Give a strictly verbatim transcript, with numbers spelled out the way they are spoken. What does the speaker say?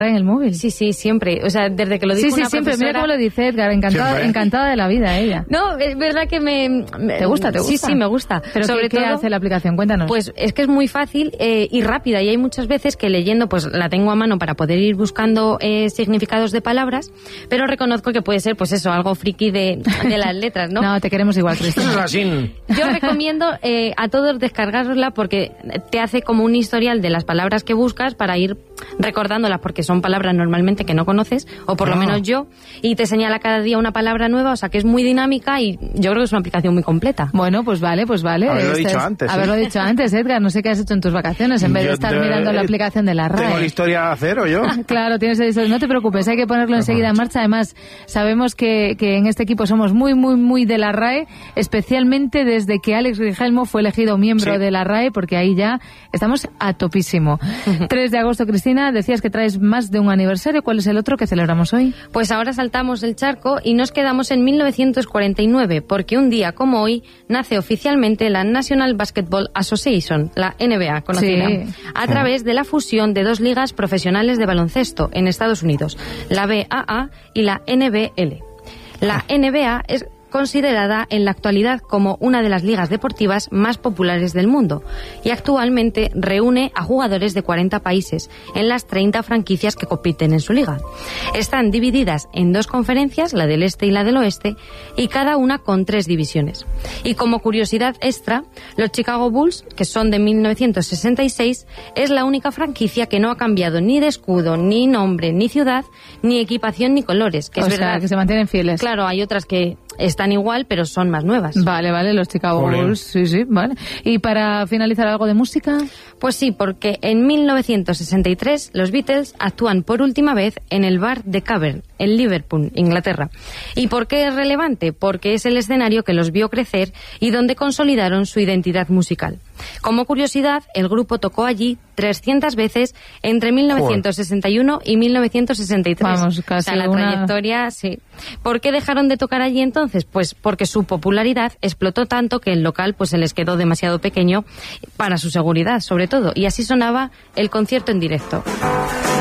en el móvil. Sí, sí, siempre. O sea, desde que lo dijo Sí, sí, una siempre. profesora... Mira cómo lo dice Edgar, encantada, Siempre. encantada de la vida ella. No, es verdad que me... me- ¿Te gusta, te gusta? Sí, sí, me gusta. ¿Pero Sobre qué, qué todo, hace la aplicación? Cuéntanos. Pues es que es muy fácil eh, y rápida, y hay muchas veces que leyendo pues la tengo a mano para poder ir buscando eh, significados de palabras, pero reconozco que puede ser pues eso, algo friki de, de las letras, ¿no? No, te queremos igual, Esto es Cristina. así. Yo recomiendo eh, a todos descargarosla porque te hace como un historial de las palabras que buscas para ir recordándolas, porque son palabras normalmente que no conoces, o por lo Ah. menos yo, y te señala cada día una palabra nueva, o sea que es muy dinámica y yo creo que es una aplicación muy completa. Bueno, pues vale, pues vale. Haberlo Este dicho es- antes, sí. Haberlo dicho antes, Edgar. No sé qué has hecho en tus vacaciones, en vez de Yo estar te- mirando la aplicación de la Tengo la RAE. historia a cero yo. Claro, tienes eso. No te preocupes, hay que ponerlo enseguida en marcha. Además, sabemos que, que en este equipo somos muy, muy, muy de la RAE, especialmente desde que Alex Rigelmo fue elegido miembro Sí. de la RAE, porque ahí ya estamos a topísimo. tres de agosto, Cristina, decías que traes más de un aniversario. ¿Cuál es el otro que celebramos hoy? Pues ahora saltamos el charco y nos quedamos en mil novecientos cuarenta y nueve, porque un día como hoy nace oficialmente la National Basketball Association, la N B A conocida, Sí. a través de la fusión de dos ligas profesionales de baloncesto en Estados Unidos, la B A A y la N B L. La N B A es considerada en la actualidad como una de las ligas deportivas más populares del mundo y actualmente reúne a jugadores de cuarenta países en las treinta franquicias que compiten en su liga. Están divididas en dos conferencias, la del este y la del oeste, y cada una con tres divisiones. Y como curiosidad extra, los Chicago Bulls, que son de mil novecientos sesenta y seis, es la única franquicia que no ha cambiado ni de escudo, ni nombre, ni ciudad, ni equipación, ni colores, que o es sea, verdad. que se mantienen fieles. Claro, hay otras que están igual, pero son más nuevas. Vale, vale, los Chicago Jolín. Bulls, sí, sí, vale. Y para finalizar, ¿algo de música? Pues sí, porque en mil novecientos sesenta y tres los Beatles actúan por última vez en el bar The Cavern, en Liverpool, Inglaterra. ¿Y por qué es relevante? Porque es el escenario que los vio crecer y donde consolidaron su identidad musical. Como curiosidad, el grupo tocó allí trescientas veces entre mil novecientos sesenta y uno y mil novecientos sesenta y tres. Vamos, casi o sea, la una- trayectoria, sí. ¿Por qué dejaron de tocar allí entonces? Pues porque su popularidad explotó tanto que el local pues se les quedó demasiado pequeño para su seguridad, sobre todo. Y así sonaba el concierto en directo.